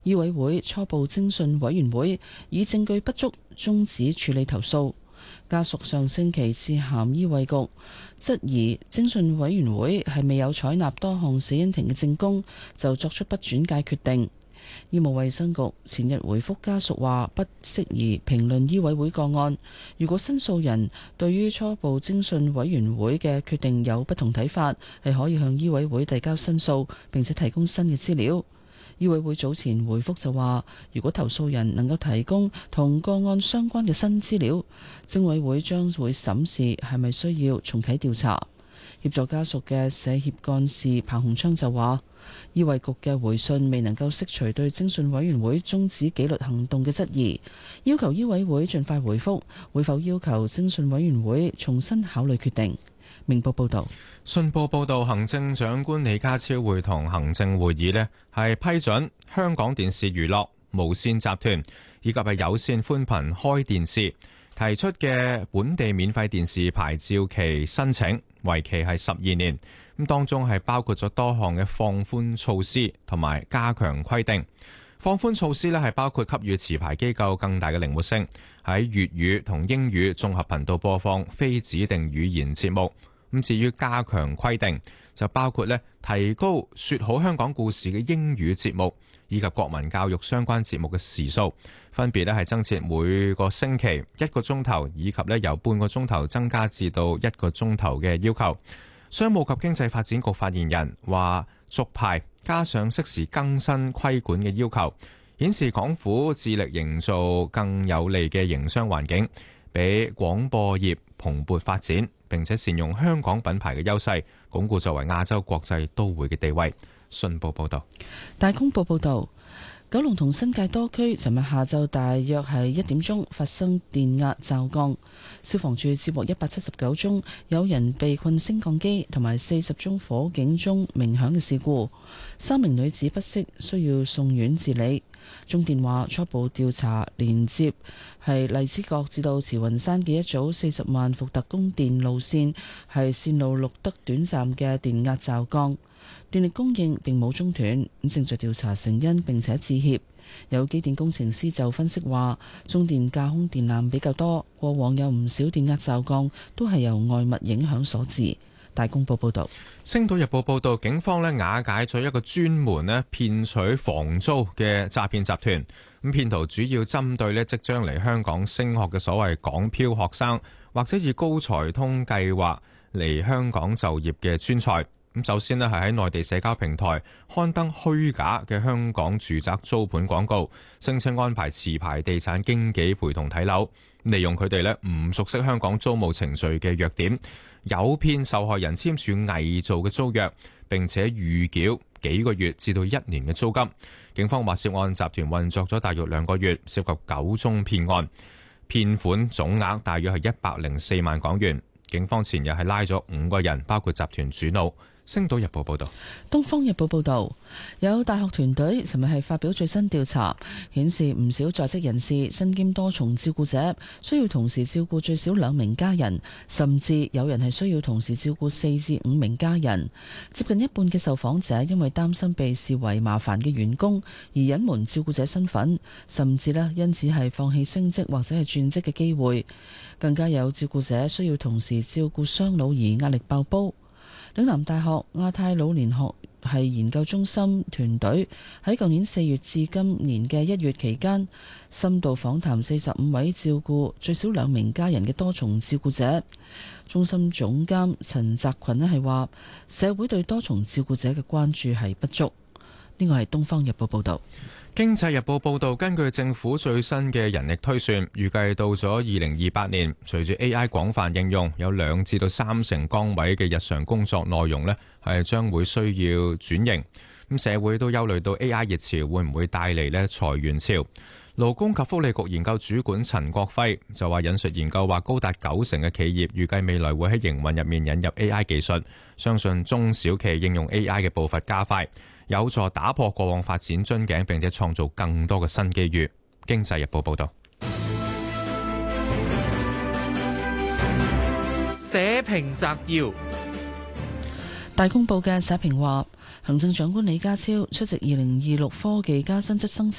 醫委會初步偵訊委員會以證據不足終止處理投訴。家屬上星期致函醫衛局，質疑偵訊委員會係未有採納多項死因庭嘅證供，就作出不轉介決定。醫務衛生局前日回覆家屬話，不適宜評論醫委會個案。如果申訴人對於初步偵訊委員會嘅決定有不同睇法，係可以向醫委會遞交申訴，並且提供新嘅資料。醫委會早前回覆就話，如果投訴人能夠提供同個案相關嘅新資料，偵委會將會審視係咪需要重啟調查。協助家屬嘅社協幹事彭鴻昌就話，醫衛局嘅回信未能夠釋除對偵訊委員會終止紀律行動嘅質疑，要求醫委會盡快回覆，會否要求偵訊委員會重新考慮決定。明報報道。 信報報道，行政長官李家超會同行政會議呢係批准香港電視娛樂、無線集團以及係有線寬頻開電視提出嘅本地免費電視牌照期申請，為期係12年。咁當中係包括咗多項嘅放寬措施同埋加強規定。放寬措施呢係包括給予持牌機構更大嘅靈活性，喺粵語同英語綜合頻道播放非指定語言節目。咁至於加強規定，就包括提高說好香港故事嘅英語節目以及國民教育相關節目嘅時數，分別係增設每個星期1個鐘頭，以及由半個鐘頭增加至到1個鐘頭嘅要求。商務及經濟發展局發言人話，續牌加上適時更新規管嘅要求，顯示港府致力營造更有利嘅營商環境，俾廣播業蓬勃發展，並且善用香港品牌嘅優勢，鞏固作為亞洲國際都會嘅地位。信報報道。 大公報報道，九龍同新界多區尋日下晝大約係1點鐘發生電壓驟降，消防處接獲179宗有人被困升降機同埋40宗火警鐘鳴響嘅事故，3名女子不適需要送院治理。中電話初步調查連接係荔枝角至到慈雲山嘅一組40萬伏特供電路線，係線路錄得短暫嘅電壓驟降，電力供應並冇中斷，正在調查成因並且致歉。有機電工程師就分析話，中電架空電纜比較多，過往有唔少電壓驟降都係由外物影響所致。大公報報道。 星島日報報道，警方瓦解咗一個專門騙取房租嘅詐騙集團。咁騙徒主要針對即將嚟香港升學嘅所謂港漂學生，或者以高才通計劃嚟香港就業嘅專才。咁首先係喺內地社交平台刊登虛假嘅香港住宅租盤廣告，聲稱安排持牌地產經紀陪同睇樓，利用佢哋唔熟悉香港租務程序嘅弱點，誘騙受害人簽署偽造嘅租約，並且預繳幾個月至到1年嘅租金。警方話涉案集團運作咗大約2個月，涉及9宗騙案，騙款總額大約係104萬港元。警方前日係拉咗5個人，包括集團主腦。星島日報報道。 東方日報報道，有大學團隊尋日係發表最新調查，顯示唔少在職人士身兼多重照顧者，需要同時照顧最少2名家人，甚至有人係需要同時照顧4至5名家人。接近一半嘅受訪者因為擔心被視為麻煩嘅員工而隱瞞照顧者身份，甚至因此係放棄升職或者係轉職嘅機會。更加有照顧者需要同時照顧雙老而壓力爆煲。嶺南大學亞太老年學系研究中心團隊喺舊年4月至今年嘅1月期間，深度訪談45位照顧最少2名家人嘅多重照顧者。中心總監陳澤群係話，社會對多重照顧者嘅關注係不足。呢個係《東方日報》報導。 經濟日報報導，根據政府最新嘅人力推算，預計到咗2028年，隨住 AI 廣泛應用，有2至3成崗位嘅日常工作內容係將會需要轉型。咁社會都憂慮到 AI 熱潮會唔會帶嚟裁員潮。勞工及福利局研究主管陳國輝就話，引述研究話，高達90成嘅企業預計未來會喺營運入面引入 AI 技術，相信中小企應用 AI 嘅步伐加快，有助打破過往發展樽頸，並且創造更多嘅新機遇。經濟日報報道。 社評摘要。 大公報嘅社評話，行政長官李家超出席2026科技加薪質申請